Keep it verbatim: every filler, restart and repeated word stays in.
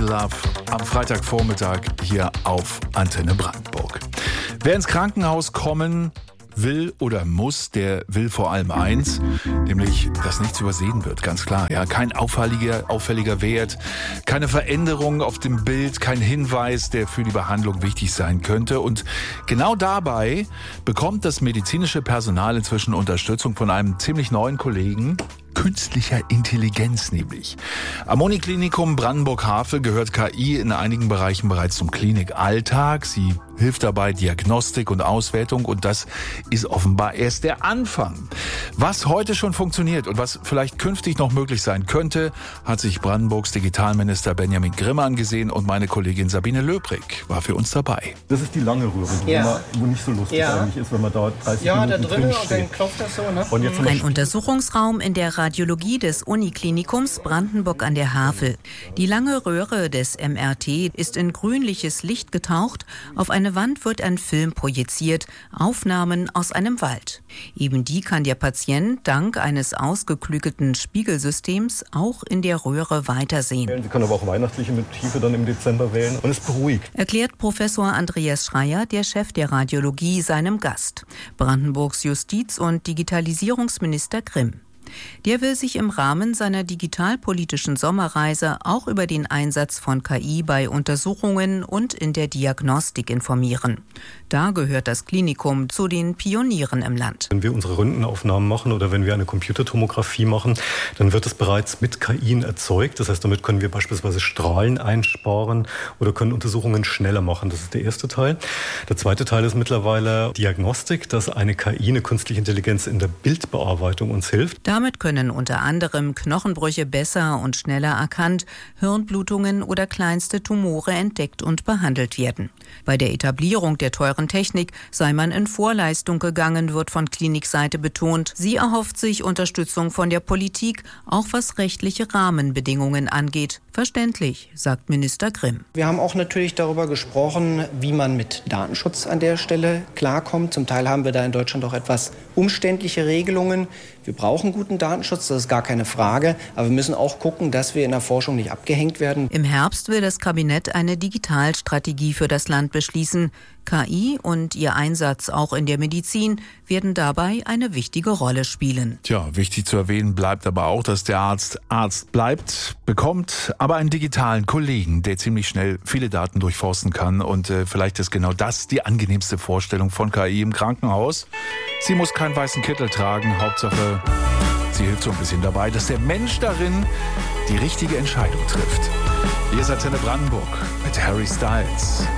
Love am Freitagvormittag hier auf Antenne Brandenburg. Wer ins Krankenhaus kommen will oder muss, der will vor allem eins, nämlich, dass nichts übersehen wird, ganz klar. Ja, kein auffälliger, auffälliger Wert, keine Veränderung auf dem Bild, kein Hinweis, der für die Behandlung wichtig sein könnte. Und genau dabei bekommt das medizinische Personal inzwischen Unterstützung von einem ziemlich neuen Kollegen, künstlicher Intelligenz nämlich. Am Uniklinikum Brandenburg-Havel gehört K I in einigen Bereichen bereits zum Klinikalltag. Sie hilft dabei Diagnostik und Auswertung und das ist offenbar erst der Anfang. Was heute schon funktioniert und was vielleicht künftig noch möglich sein könnte, hat sich Brandenburgs Digitalminister Benjamin Grimm angesehen und meine Kollegin Sabine Löbrig war für uns dabei. Das ist die lange Röhre, wo, ja. man, wo nicht so lustig ja. eigentlich ist, wenn man da dreißig ja, Minuten da drin drin und dann klopft das so, ne? Und jetzt Ein Untersuchungsraum in der Radiologie des Uniklinikums Brandenburg an der Havel. Die lange Röhre des M R T ist in grünliches Licht getaucht. Auf eine Wand wird ein Film projiziert, Aufnahmen aus einem Wald. Eben die kann der Patient dank eines ausgeklügelten Spiegelsystems auch in der Röhre weitersehen. Sie können aber auch weihnachtliche Motive dann im Dezember wählen und es beruhigt. Erklärt Professor Andreas Schreier, der Chef der Radiologie, seinem Gast, Brandenburgs Justiz- und Digitalisierungsminister Grimm. Der will sich im Rahmen seiner digitalpolitischen Sommerreise auch über den Einsatz von K I bei Untersuchungen und in der Diagnostik informieren. Da gehört das Klinikum zu den Pionieren im Land. Wenn wir unsere Röntgenaufnahmen machen oder wenn wir eine Computertomographie machen, dann wird es bereits mit K I erzeugt. Das heißt, damit können wir beispielsweise Strahlen einsparen oder können Untersuchungen schneller machen. Das ist der erste Teil. Der zweite Teil ist mittlerweile Diagnostik, dass eine K I, eine künstliche Intelligenz in der Bildbearbeitung uns hilft. Damit können unter anderem Knochenbrüche besser und schneller erkannt, Hirnblutungen oder kleinste Tumore entdeckt und behandelt werden. Bei der Etablierung der teuren Technik sei man in Vorleistung gegangen, wird von Klinikseite betont. Sie erhofft sich Unterstützung von der Politik, auch was rechtliche Rahmenbedingungen angeht. Verständlich, sagt Minister Grimm. Wir haben auch natürlich darüber gesprochen, wie man mit Datenschutz an der Stelle klarkommt. Zum Teil haben wir da in Deutschland auch etwas umständliche Regelungen. Wir brauchen guten Datenschutz, das ist gar keine Frage. Aber wir müssen auch gucken, dass wir in der Forschung nicht abgehängt werden. Im Herbst will das Kabinett eine Digitalstrategie für das Land beschließen. K I und ihr Einsatz auch in der Medizin werden dabei eine wichtige Rolle spielen. Tja, wichtig zu erwähnen bleibt aber auch, dass der Arzt Arzt bleibt, bekommt aber einen digitalen Kollegen, der ziemlich schnell viele Daten durchforsten kann. Und äh, vielleicht ist genau das die angenehmste Vorstellung von K I im Krankenhaus. Sie muss keinen weißen Kittel tragen, Hauptsache, sie hilft so ein bisschen dabei, dass der Mensch darin die richtige Entscheidung trifft. Hier ist Antenne Brandenburg mit Harry Styles.